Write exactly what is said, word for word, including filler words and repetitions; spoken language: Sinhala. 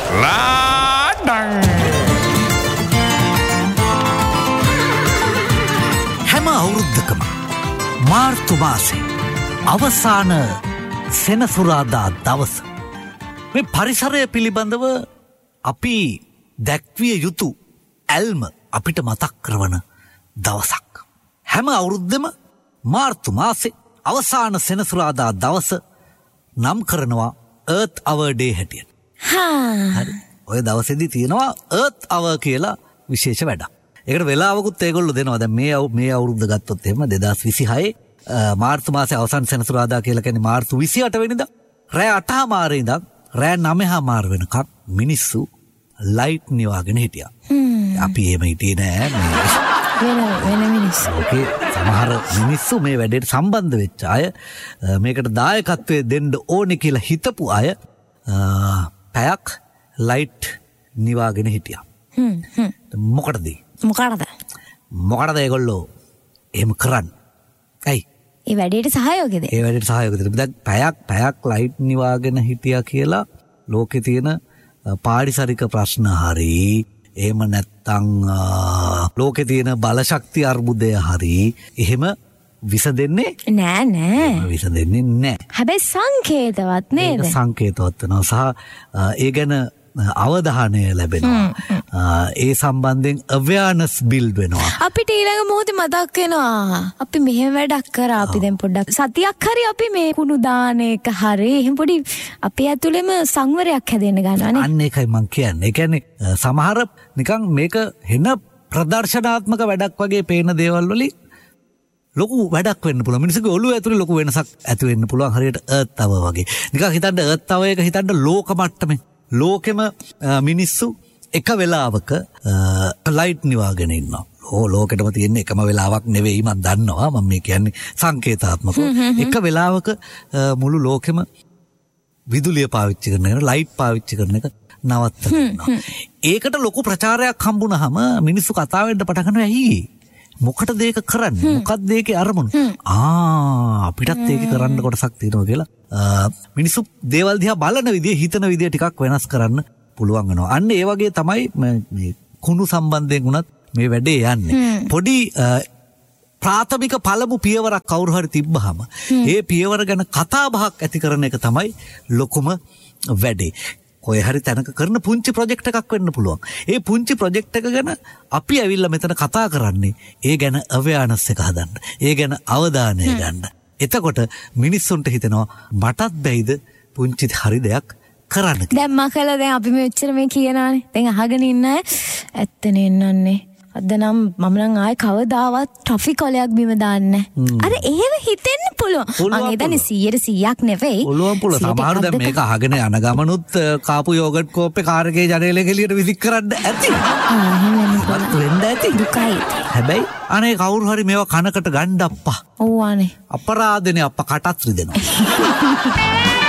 ලාඩං හැම අවුරුද්දකම මාර්තු මාසේ අවසාන සෙනසුරාදා දවස මේ පරිසරය පිළිබඳව අපි දැක්විය යුතු ඇල්ම අපිට මතක් කරවන දවසක්. හැම අවුරුද්දම මාර්තු මාසේ අවසාන සෙනසුරාදා දවස නම් කරනවා Earth Hour Day හැටියට. හරි. ඔය දවසේදී තියෙනවා Earth Hour කියලා විශේෂ වැඩක්. ඒකට වෙලාවකුත් ඒගොල්ලෝ දෙනවා. දැන් මේ මේ අවුරුද්ද ගත්තොත් එහෙම දෙදාස් විසිහය මාර්තු මාසේ අවසාන සෙනසුරාදා කියලා කියන්නේ මාර්තු විසිඅට වෙනිදා රෑ අටමාරේ ඉඳන් රෑ නවමාර වෙනකම් මිනිස්සු ලයිට් නිවාගෙන හිටියා. අපි එහෙම හිටියේ නෑ මේ වෙන වෙන මිනිස්සු. ඕකේ සමහර මිනිස්සු මේ වැඩේට සම්බන්ධ වෙච්ච අය මේකට දායකත්වයේ දෙන්න ඕනේ කියලා හිතපු අය පැයක් ලයිට් නිවාගෙන හිටියා. හ්ම් හ්ම්. මොකටද? මොකටද? මොකටද ඒගොල්ලෝ එහෙම කරන්නේ? ඇයි? ඒ වැඩේට සහයෝගයද? ඒ වැඩේට සහයෝගයද? දැන් පැයක් පැයක් ලයිට් නිවාගෙන හිටියා කියලා ලෝකේ තියෙන පාරිසරික ප්‍රශ්න හරි එහෙම නැත්තම් ලෝකේ තියෙන බලශක්ති අර්බුදය හරි එහෙම විසඳෙන්නේ නෑ නෑ. විසඳෙන්නේ නෑ. හැබැයි සංකේතවත් නේද? ඒක සංකේතවත් වෙනවා සහ ඒ ගැන අවධානය ලැබෙනවා. ඒ සම්බන්ධයෙන් awareness build වෙනවා. අපිට ඊළඟ මොහොතේ මතක් වෙනවා අපි මෙහෙම වැඩක් කරා. අපි දැන් පොඩ්ඩක් සතියක් හරි අපි මේ කුණු දාන එක හරි එහෙම පොඩි අපේ ඇතුළෙම සංවරයක් හැදෙන්න ගන්නවානේ. අන්න ඒකයි මං කියන්නේ. ඒ කියන්නේ සමහර නිකන් මේක හෙන ප්‍රදර්ශනාත්මක වැඩක් වගේ පේන දේවල් වලින් ලොකු වැඩක් වෙන්න පුළුවන්. මිනිස්සුගේ ඔළුව ඇතුලේ ලොකු වෙනසක් ඇති වෙන්න පුළුවන්. හරියට Earth Hour වගේ. නිකන් හිතන්න Earth Hour එක හිතන්න ලෝක මට්ටමේ ලෝකෙම මිනිස්සු එක වෙලාවක ලයිට් නිවාගෙන ඉන්නවා. ඕ ලෝකෙටම තියෙන එකම වෙලාවක් නෙවෙයි මම දන්නවා. මම මේ කියන්නේ සංකේතාත්මකව. එක වෙලාවක මුළු ලෝකෙම විදුලිය පාවිච්චි කරන එක ලයිට් පාවිච්චි කරන එක නවත්තනවා. ඒකට ලොකු ප්‍රචාරයක් හම්බුනහම මිනිස්සු කතා වෙන්න පටන් ගන්නවා. ඇයි? මොකටද ඒක කරන්නේ? මොකක්ද ඒකේ අරමුණ? ආ අපිටත් ඒක කරන්න කොටසක් තියෙනවා කියලා මිනිස්සු දේවල් දිහා බලන විදිය හිතන විදිය ටිකක් වෙනස් කරන්න පුළුවන් වෙනවා. අන්න ඒ වගේ තමයි මේ කුණු සම්බන්ධයෙන් උනත් මේ වැඩේ යන්නේ. පොඩි ප්‍රාථමික පළමු පියවරක් කවුරු හරි තිබ්බහම ඒ පියවර ගැන කතා බහක් ඇති කරන එක තමයි ලොකුම වැඩේ. කොයි හරි තැනක කරන පුංචි ප්‍රොජෙක්ට් එකක් වෙන්න පුළුවන්. ඒ පුංචි ප්‍රොජෙක්ට් එක ගැන අපි ඇවිල්ලා මෙතන කතා කරන්නේ ඒ ගැන අවයානස් එක හදන්න. ඒ ගැන අවධානය ගන්න. එතකොට මිනිස්සුන්ට හිතෙනවා මටත් බැයිද පුංචි හරි දෙයක් කරන්න. දැන් මකලා දැන් අපි මෙච්චර මේ කියනානේ. දැන් අහගෙන ඉන්න අය ඇත්තනේ නන්නේ. අද නම් මම නම් ආයේ කවදාවත් ට්‍රොෆි කොලයක් බිම දාන්නේ නැහැ. අර එහෙම හිතෙන්න පුළුවන්. මම හිතන්නේ සීයට සීයක් නෙවෙයි. පුළුවන් පුළුවන්. සමහර දැන් මේක අහගෙන යන ගමනුත් කාපු යෝගට් කෝප්පේ කාර් එකේ ජනේලෙක එළියට විසික් කරන්න ඇති. ආ එහෙම වෙන්න ඇති. දුකයි. හැබැයි අනේ කවුරු හරි මේවා කනකට ගන්න අප්පා. ඔව් අනේ. අපරාධනේ අප්පා කටත් රිදෙනවා.